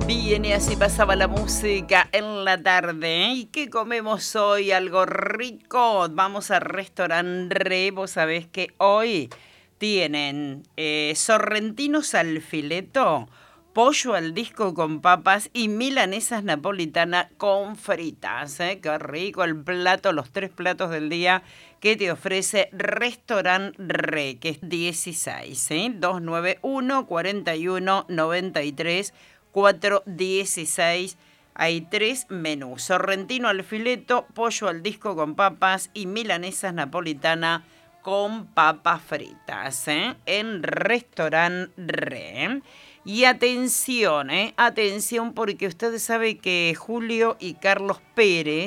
Bien, y así pasaba la música en la tarde. ¿Y qué comemos hoy? ¿Algo rico? Vamos a Restaurante. Vos sabés que hoy tienen sorrentinos al fileto, pollo al disco con papas y milanesas napolitana con fritas. Qué rico el plato, los tres platos del día que te ofrece Restaurant Re, que es 16, 291 41 93 416. Hay tres menús: sorrentino al fileto, pollo al disco con papas y milanesas napolitana con papas fritas, en Restaurant Re. Y atención, atención, porque usted sabe que Julio y Carlos Pérez